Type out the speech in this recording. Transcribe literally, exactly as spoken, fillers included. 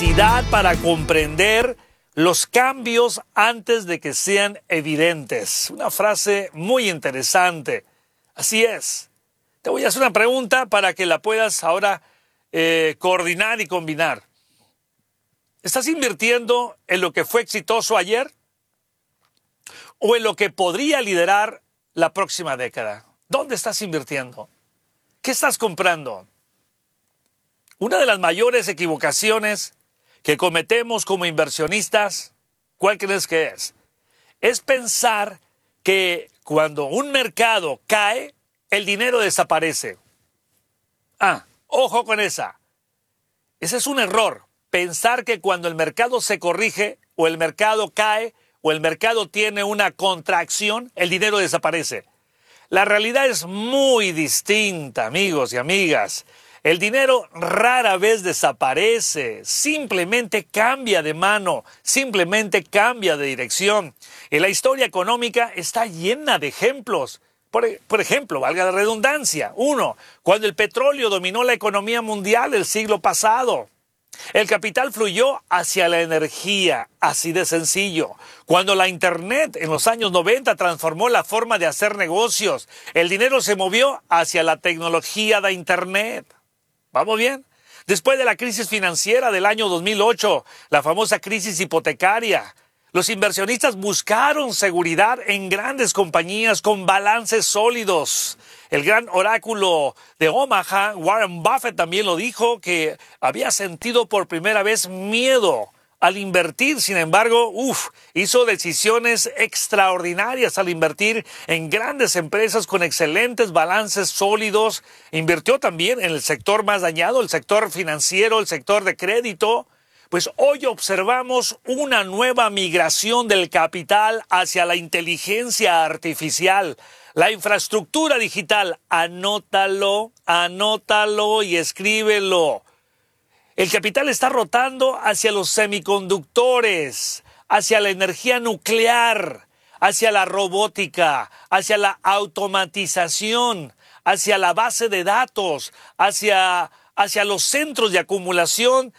capacidad para comprender los cambios antes de que sean evidentes. Una frase muy interesante. Así es. Te voy a hacer una pregunta para que la puedas ahora eh, coordinar y combinar. ¿Estás invirtiendo en lo que fue exitoso ayer o en lo que podría liderar la próxima década? ¿Dónde estás invirtiendo? ¿Qué estás comprando? Una de las mayores equivocaciones que cometemos como inversionistas, ¿cuál crees que es? Es pensar que cuando un mercado cae, el dinero desaparece. Ah, ojo con esa. Ese es un error. Pensar que cuando el mercado se corrige, o el mercado cae, o el mercado tiene una contracción, el dinero desaparece. La realidad es muy distinta, amigos y amigas. El dinero rara vez desaparece, simplemente cambia de mano, simplemente cambia de dirección. Y la historia económica está llena de ejemplos. Por, por ejemplo, valga la redundancia, uno, cuando el petróleo dominó la economía mundial el siglo pasado. El capital fluyó hacia la energía, así de sencillo. Cuando la Internet en los años noventa transformó la forma de hacer negocios, el dinero se movió hacia la tecnología de Internet. ¿Vamos bien? Después de la crisis financiera del año dos mil ocho, la famosa crisis hipotecaria, los inversionistas buscaron seguridad en grandes compañías con balances sólidos. El gran oráculo de Omaha, Warren Buffett, también lo dijo, que había sentido por primera vez miedo al invertir. Sin embargo, uf, hizo decisiones extraordinarias al invertir en grandes empresas con excelentes balances sólidos. Invirtió también en el sector más dañado, el sector financiero, el sector de crédito. Pues hoy observamos una nueva migración del capital hacia la inteligencia artificial, la infraestructura digital. Anótalo, anótalo y escríbelo. El capital está rotando hacia los semiconductores, hacia la energía nuclear, hacia la robótica, hacia la automatización, hacia la base de datos, hacia, hacia los centros de acumulación